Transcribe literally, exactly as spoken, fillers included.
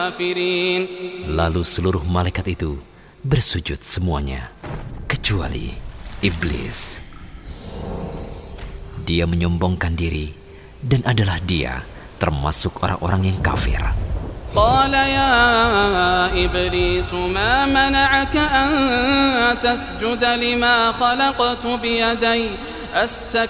Lalu seluruh malaikat itu bersujud semuanya, kecuali iblis. Dia menyombongkan diri dan adalah dia termasuk orang-orang yang kafir. Qala ya iblis ma mana'aka an tasjuda lima khalaqtu biyadai astakbarta